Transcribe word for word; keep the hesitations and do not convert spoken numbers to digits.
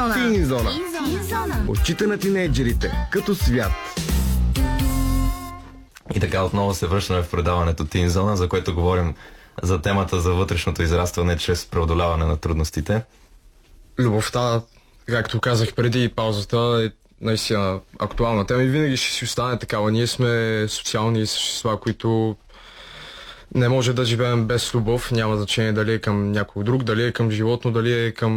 зона. Тин зона. Тин зона. Очите на тинейджерите като свят. И така отново се връщаме в предаването Тин зона, за което говорим за темата за вътрешното израстване чрез преодоляване на трудностите. Любовта, както казах преди паузата, е наистина актуална тема и винаги ще си остане такава. Ние сме социални същества, които не може да живеем без любов. Няма значение дали е към някой друг, дали е към животно, дали е към